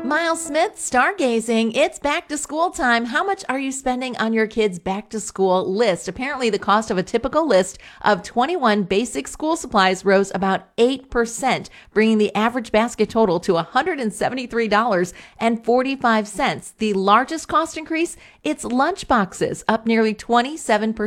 Miles Smith, stargazing. It's back to school time. How much are you spending on your kids' back to school list? Apparently, the cost of a typical list of 21 basic school supplies rose about 8%, bringing the average basket total to $173.45. The largest cost increase, it's lunch boxes, up nearly 27%.